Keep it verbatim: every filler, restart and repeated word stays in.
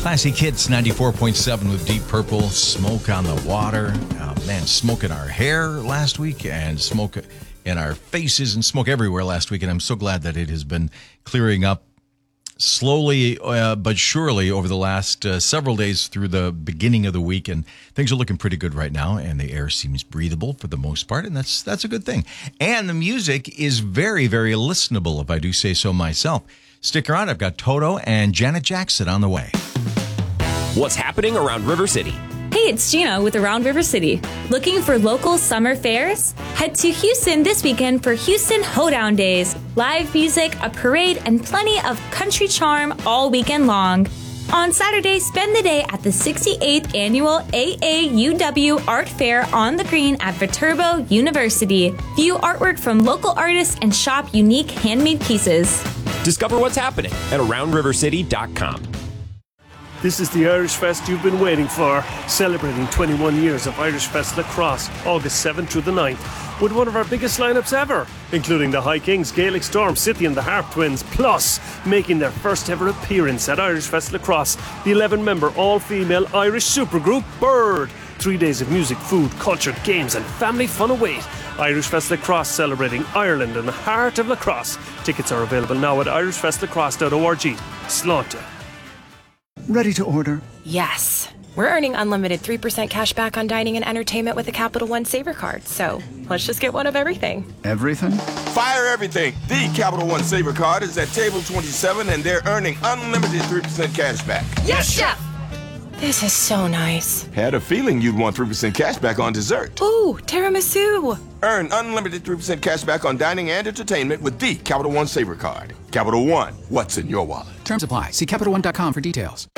Classic Hits ninety-four point seven with Deep Purple, Smoke on the Water. Oh, man, smoke in our hair last week and smoke in our faces and smoke everywhere last week. And I'm so glad that it has been clearing up slowly uh, but surely over the last uh, several days through the beginning of the week. And things are looking pretty good right now. And the air seems breathable for the most part. And that's that's a good thing. And the music is very, very listenable, if I do say so myself. Stick around. I've got Toto and Janet Jackson on the way. What's happening around River City? Hey, it's Gina with Around River City. Looking for local summer fairs? Head to Houston this weekend for Houston Hoedown Days. Live music, a parade, and plenty of country charm all weekend long. On Saturday, spend the day at the sixty-eighth Annual A A U W Art Fair on the Green at Viterbo University. View artwork from local artists and shop unique handmade pieces. Discover what's happening at around river city dot com. This is the Irish Fest you've been waiting for, celebrating twenty-one years of Irish Fest Lacrosse, August seventh through the ninth, with one of our biggest lineups ever, including the High Kings, Gaelic Storm, City and the Harp Twins, plus making their first ever appearance at Irish Fest Lacrosse, the eleven-member all-female Irish supergroup Bird. Three days of music, food, culture, games and family fun await. Irish Fest Lacrosse, celebrating Ireland and the heart of lacrosse. Tickets are available now at irish fest lacrosse dot org. Slánta. Ready to order? Yes. We're earning unlimited three percent cash back on dining and entertainment with a Capital One Saver card. So let's just get one of everything. Everything? Fire everything. The Capital One Saver card is at table twenty-seven and they're earning unlimited three percent cash back. Yes, Chef! This is so nice. Had a feeling you'd want three percent cash back on dessert. Ooh, tiramisu. Earn unlimited three percent cash back on dining and entertainment with the Capital One Saver card. Capital One, what's in your wallet? Terms apply. See Capital One dot com for details.